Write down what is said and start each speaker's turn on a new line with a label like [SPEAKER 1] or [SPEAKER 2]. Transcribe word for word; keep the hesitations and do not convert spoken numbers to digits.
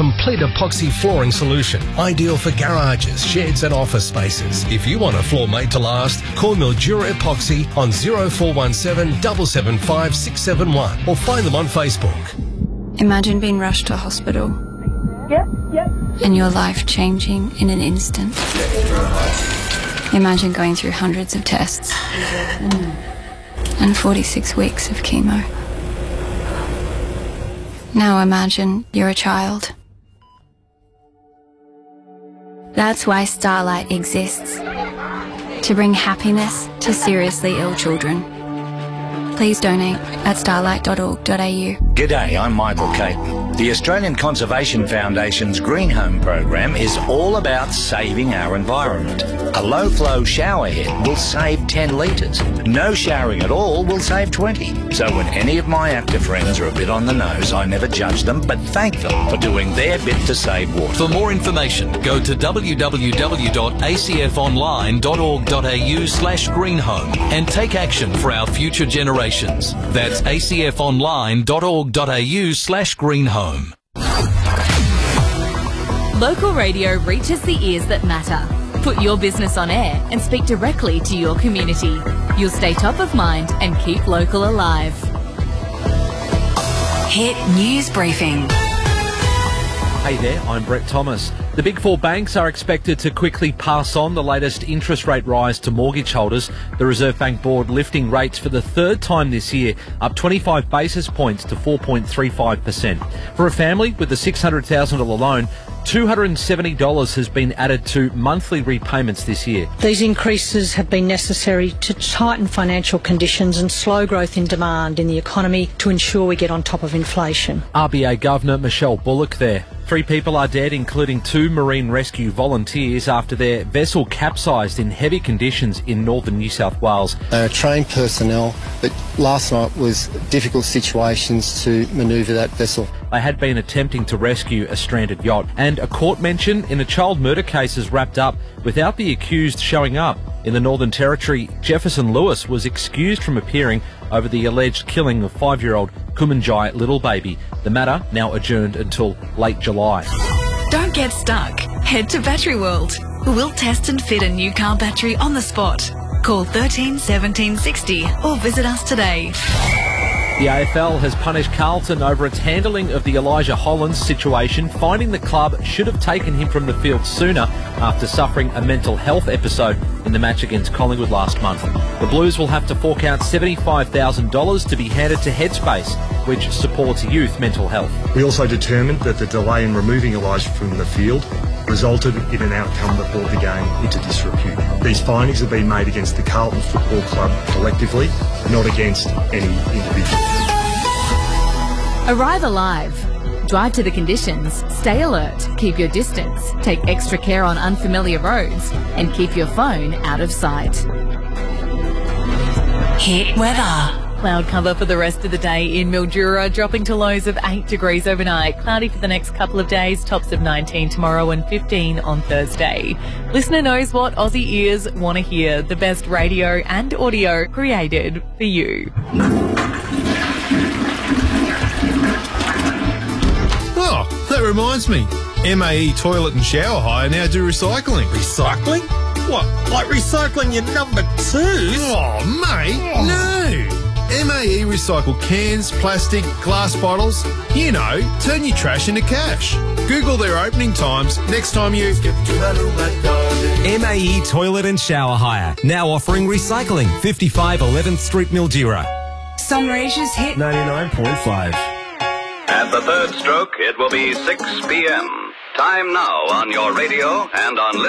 [SPEAKER 1] complete epoxy flooring solution, ideal for garages, sheds and office spaces. If you want a floor made to last, call Mildura Epoxy on zero four one seven, seven seven five, six seven one or find them on Facebook.
[SPEAKER 2] Imagine being rushed to hospital.
[SPEAKER 3] Yep, yep.
[SPEAKER 2] And your life changing in an instant. Imagine going through hundreds of tests and forty-six weeks of chemo. Now imagine you're a child. That's why Starlight exists. To bring happiness to seriously ill children. Please donate at starlight dot org dot a u.
[SPEAKER 4] G'day, I'm Michael Caton. The Australian Conservation Foundation's Green Home program is all about saving our environment. A low-flow shower head will save ten litres. No showering at all will save twenty. So when any of my active friends are a bit on the nose, I never judge them, but thank them for doing their bit to save water.
[SPEAKER 5] For more information, go to w w w dot a c f online dot org dot a u slash greenhome and take action for our future generations. That's a c f online dot org dot a u slash greenhome.
[SPEAKER 6] Local radio reaches the ears that matter. Put your business on air and speak directly to your community. You'll stay top of mind and keep local alive.
[SPEAKER 7] Hit News Briefing.
[SPEAKER 8] Hey there, I'm Brett Thomas. The Big Four banks are expected to quickly pass on the latest interest rate rise to mortgage holders. The Reserve Bank Board lifting rates for the third time this year, up twenty-five basis points to four point three five percent. For a family with a six hundred thousand dollars loan, two hundred seventy dollars has been added to monthly repayments this year.
[SPEAKER 9] These increases have been necessary to tighten financial conditions and slow growth in demand in the economy to ensure we get on top of inflation.
[SPEAKER 8] R B A Governor Michelle Bullock there. Three people are dead, including two marine rescue volunteers, after their vessel capsized in heavy conditions in northern New South Wales.
[SPEAKER 10] They are trained personnel, but last night was difficult situations to manoeuvre that vessel.
[SPEAKER 8] They had been attempting to rescue a stranded yacht. And a court mention in a child murder case is wrapped up without the accused showing up. In the Northern Territory, Jefferson Lewis was excused from appearing over the alleged killing of five-year-old Kumanjai Little Baby. The matter now adjourned until late July.
[SPEAKER 7] Don't get stuck. Head to Battery World. We'll test and fit a new car battery on the spot. Call thirteen seventeen sixty or visit us today.
[SPEAKER 8] The A F L has punished Carlton over its handling of the Elijah Hollands situation, finding the club should have taken him from the field sooner after suffering a mental health episode in the match against Collingwood last month. The Blues will have to fork out seventy-five thousand dollars to be handed to Headspace, which supports youth mental health.
[SPEAKER 11] We also determined that the delay in removing Elijah from the field resulted in an outcome that brought the game into disrepute. These findings have been made against the Carlton Football Club collectively, not against any individual.
[SPEAKER 6] Arrive alive. Drive to the conditions, stay alert, keep your distance, take extra care on unfamiliar roads, and keep your phone out of sight.
[SPEAKER 7] Hit weather.
[SPEAKER 6] Cloud cover for the rest of the day in Mildura, dropping to lows of eight degrees overnight. Cloudy for the next couple of days, tops of nineteen tomorrow and fifteen on Thursday. Listener knows what Aussie ears want to hear. The best radio and audio created for you.
[SPEAKER 12] Oh, that reminds me. M A E Toilet and Shower Hire now do recycling.
[SPEAKER 13] Recycling? What, like recycling your number twos?
[SPEAKER 12] Oh, mate, oh. no. M A E recycle cans, plastic, glass bottles. You know, turn your trash into cash. Google their opening times next time you...
[SPEAKER 14] M A E Toilet and Shower Hire, now offering recycling. fifty-five eleventh Street, Mildura.
[SPEAKER 7] Sunraysia's hit
[SPEAKER 14] ninety-nine point five.
[SPEAKER 15] At the third stroke, it will be six p m Time now on your radio and on